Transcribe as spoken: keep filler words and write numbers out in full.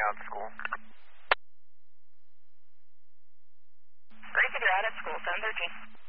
out of school. Ready to go out at school, seven thirteen.